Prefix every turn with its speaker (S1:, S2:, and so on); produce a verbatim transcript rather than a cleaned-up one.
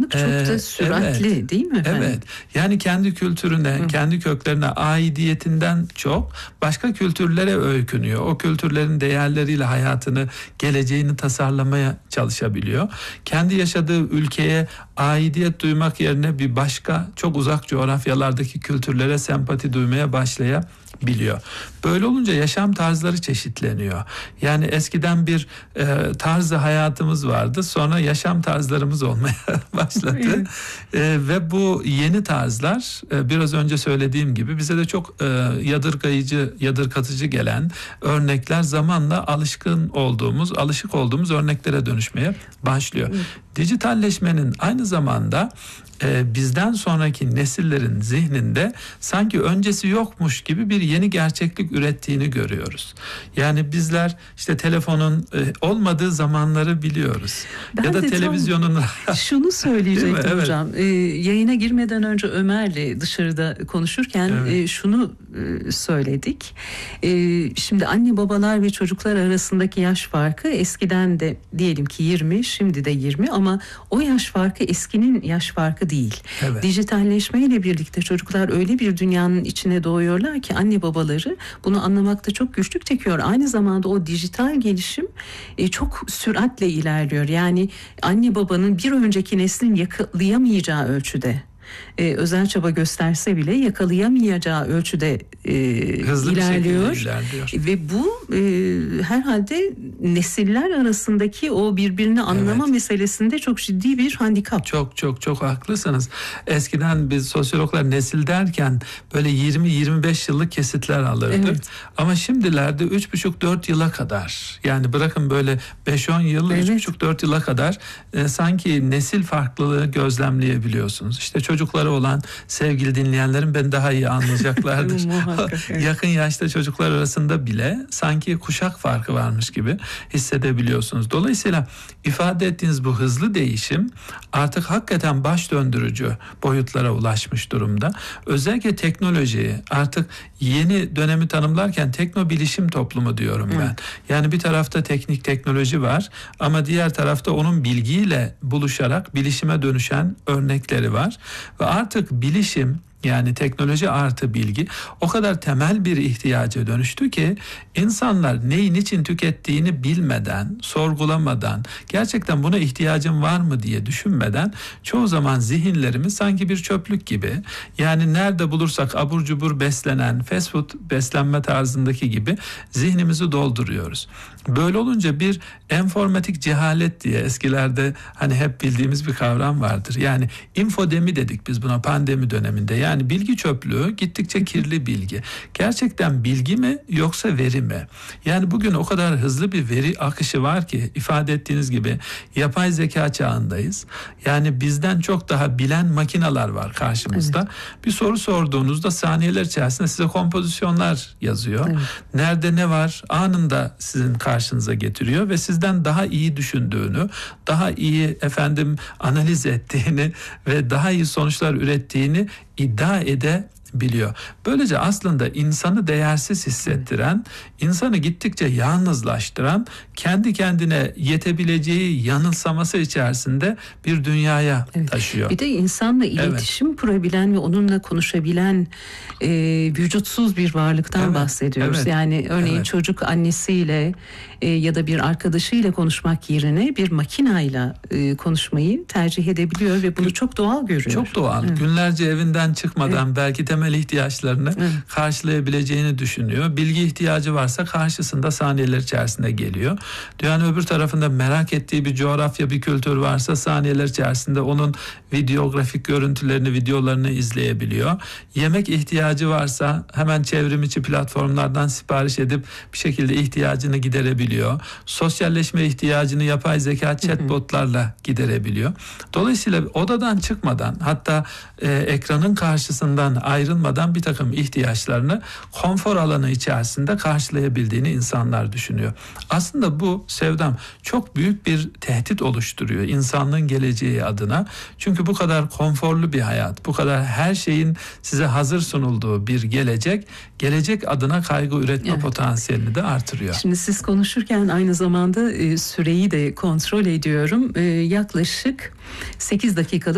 S1: çok ee, da süratli evet, değil mi efendim?
S2: Evet. Yani kendi kültürüne, Hı. kendi köklerine aidiyetinden çok başka kültürlere öykünüyor. O kültürlerin değerleriyle hayatını, geleceğini tasarlamaya çalışabiliyor. Kendi yaşadığı ülkeye aidiyet duymak yerine bir başka çok uzak coğrafyalardaki kültürlere sempati duymaya başlayabiliyor. Böyle olunca yaşam tarzları çeşitleniyor. Yani eskiden bir e, tarzı hayatımız vardı. Sonra yaşam tarzlarımız olmaya başladı. e, ve bu yeni tarzlar e, biraz önce söylediğim gibi bize de çok e, yadırgayıcı, yadırgatıcı gelen örnekler zamanla alışkın olduğumuz, alışık olduğumuz örneklere dönüşmeye başlıyor. Dijitalleşmenin aynı zamanda e, bizden sonraki nesillerin zihninde sanki öncesi yokmuş gibi bir yeni gerçeklik ürettiğini görüyoruz. Yani bizler işte telefonun e, olmadığı zamanları biliyoruz.
S1: Ben
S2: ya da televizyonun...
S1: Şunu söyleyecektim evet. hocam. E, yayına girmeden önce Ömer'le dışarıda konuşurken evet. e, şunu e, söyledik. E, şimdi anne babalar ve çocuklar arasındaki yaş farkı eskiden de diyelim ki yirmi, şimdi de yirmi ama o yaş farkı eskinin yaş farkı değil. Evet. Dijitalleşmeyle birlikte çocuklar öyle bir dünyanın içine doğuyorlar ki anne babaları bunu anlamakta çok güçlük çekiyor. Aynı zamanda o dijital gelişim e, çok süratle ilerliyor. Yani anne babanın bir önceki neslin yakalayamayacağı ölçüde Ee, özel çaba gösterse bile yakalayamayacağı ölçüde e,
S2: hızlı
S1: ilerliyor.
S2: bir ilerliyor
S1: Ve bu e, herhalde nesiller arasındaki o birbirini anlama evet. meselesinde çok ciddi bir handikap.
S2: Çok çok çok haklısınız. Eskiden biz sosyologlar nesil derken böyle yirmi yirmi beş yıllık kesitler alırdık. Evet. Ama şimdilerde üç buçuk dört yıla kadar, yani bırakın böyle beş on yıl, evet. üç buçuk dört yıla kadar e, sanki nesil farklılığı gözlemleyebiliyorsunuz. İşte çocukları olan sevgili dinleyenlerim beni daha iyi anlayacaklardır. Yakın yaşta çocuklar arasında bile sanki kuşak farkı varmış gibi hissedebiliyorsunuz. Dolayısıyla ifade ettiğiniz bu hızlı değişim artık hakikaten baş döndürücü boyutlara ulaşmış durumda. Özellikle teknolojiyi artık yeni dönemi tanımlarken teknobilişim toplumu diyorum ben. Hı. Yani bir tarafta teknik teknoloji var ama diğer tarafta onun bilgiyle buluşarak bilişime dönüşen örnekleri var. Ve artık bilişim, yani teknoloji artı bilgi o kadar temel bir ihtiyaca dönüştü ki insanlar neyin için tükettiğini bilmeden, sorgulamadan, gerçekten buna ihtiyacım var mı diye düşünmeden çoğu zaman zihinlerimiz sanki bir çöplük gibi, yani nerede bulursak abur cubur beslenen fast food beslenme tarzındaki gibi zihnimizi dolduruyoruz. Böyle olunca bir enformatik cehalet diye eskilerde hani hep bildiğimiz bir kavram vardır. Yani infodemi dedik biz buna pandemi döneminde. Yani bilgi çöplüğü, gittikçe kirli bilgi. Gerçekten bilgi mi yoksa veri mi? Yani bugün o kadar hızlı bir veri akışı var ki ifade ettiğiniz gibi yapay zeka çağındayız. Yani bizden çok daha bilen makineler var karşımızda. Evet. Bir soru sorduğunuzda saniyeler içerisinde size kompozisyonlar yazıyor. Evet. Nerede ne var anında sizin karşınıza getiriyor ve sizden daha iyi düşündüğünü, daha iyi efendim analiz ettiğini ve daha iyi sonuçlar ürettiğini iddia edebiliyor. Böylece aslında insanı değersiz hissettiren, insanı gittikçe yalnızlaştıran, kendi kendine yetebileceği yanılsaması içerisinde bir dünyaya evet. taşıyor.
S1: Bir de insanla iletişim evet. kurabilen ve onunla konuşabilen e, vücutsuz bir varlıktan evet. bahsediyoruz. Evet. Yani örneğin evet. çocuk annesiyle e, ya da bir arkadaşıyla konuşmak yerine bir makinayla e, konuşmayı tercih edebiliyor ve bunu çok doğal görüyor.
S2: Çok doğal. Evet. Günlerce evinden çıkmadan evet. belki temel ihtiyaçlarını evet. karşılayabileceğini düşünüyor. Bilgi ihtiyacı varsa karşısında saniyeler içerisinde geliyor. Dünyanın öbür tarafında merak ettiği bir coğrafya, bir kültür varsa saniyeler içerisinde onun videografik görüntülerini, videolarını izleyebiliyor. Yemek ihtiyacı varsa hemen çevrim içi platformlardan sipariş edip bir şekilde ihtiyacını giderebiliyor. Sosyalleşme ihtiyacını yapay zeka chatbotlarla giderebiliyor. Dolayısıyla odadan çıkmadan, hatta e, ekranın karşısından ayrılmadan bir takım ihtiyaçlarını konfor alanı içerisinde karşılayabildiğini insanlar düşünüyor. Aslında bu Sevdam çok büyük bir tehdit oluşturuyor insanlığın geleceği adına. Çünkü bu kadar konforlu bir hayat, bu kadar her şeyin size hazır sunulduğu bir gelecek, gelecek adına kaygı üretme evet. potansiyelini de artırıyor.
S1: Şimdi siz konuşurken aynı zamanda e, süreyi de kontrol ediyorum. E, yaklaşık sekiz dakikada